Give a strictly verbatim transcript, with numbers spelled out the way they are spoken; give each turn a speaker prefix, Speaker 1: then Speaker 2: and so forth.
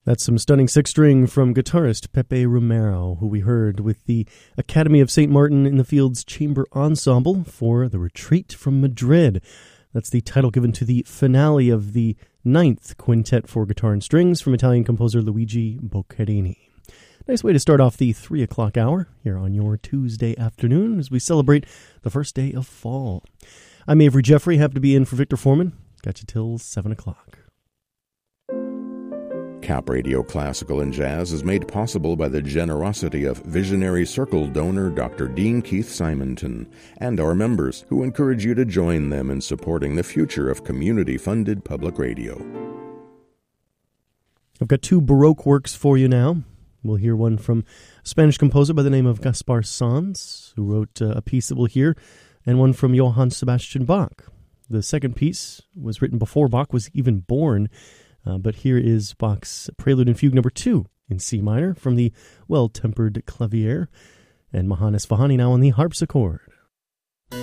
Speaker 1: That's some stunning six-string from guitarist Pepe Romero, who we heard with the Academy of Saint Martin in the Fields Chamber Ensemble for The Retreat from Madrid. That's the title given to the finale of the ninth quintet for guitar and strings from Italian composer Luigi Boccherini. Nice way to start off the three o'clock hour here on your Tuesday afternoon as we celebrate the first day of fall. I'm Avery Jeffrey, happy to be in for Victor Foreman. Got you till seven o'clock.
Speaker 2: Cap Radio Classical and Jazz is made possible by the generosity of visionary circle donor Doctor Dean Keith Simonton and our members, who encourage you to join them in supporting the future of community-funded public radio.
Speaker 1: I've got two Baroque works for you now. We'll hear one from a Spanish composer by the name of Gaspar Sanz, who wrote uh, a piece that we'll hear, and one from Johann Sebastian Bach. The second piece was written before Bach was even born, Uh, but here is Bach's Prelude and Fugue number two in C minor from the Well-Tempered Clavier, and Mahannes Vahani now on the harpsichord.